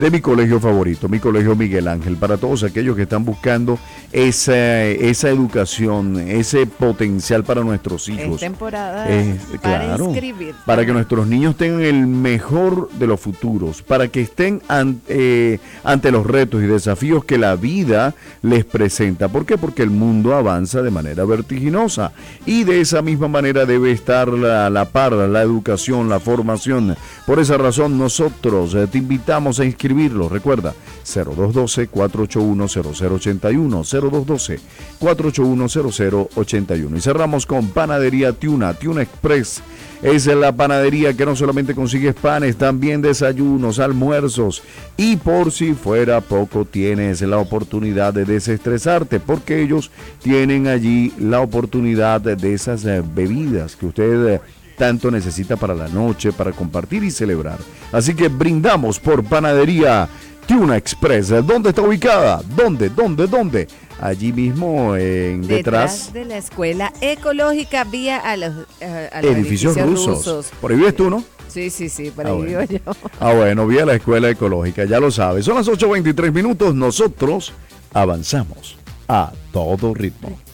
de mi colegio favorito, mi colegio Miguel Ángel, para todos aquellos que están buscando esa educación, ese potencial para nuestros hijos. Es temporada para claro, inscribir. para que nuestros niños tengan el mejor de los futuros, para que estén ante los retos y desafíos que la vida les presenta. ¿Por qué? Porque el mundo avanza de manera vertiginosa y de esa misma manera debe estar la par, la educación, la formación. Por esa razón nosotros te invitamos a inscribirlos. Recuerda, 0212-481-0081, 0212-481-0081. Y cerramos con Panadería Tiuna, Tiuna Express. Es la panadería que no solamente consigues panes, también desayunos, almuerzos. Y por si fuera poco, tienes la oportunidad de desestresarte, porque ellos tienen allí la oportunidad de esas bebidas que usted tanto necesita para la noche, para compartir y celebrar. Así que brindamos por Panadería Tiuna Express. ¿Dónde está ubicada? ¿Dónde? Allí mismo, detrás de la escuela ecológica, vía a los edificios rusos. Por ahí vives tú, ¿no? Sí, por ahí vivo yo. Bueno, vía la escuela ecológica, ya lo sabes. Son las 8:23 minutos, nosotros avanzamos a todo ritmo.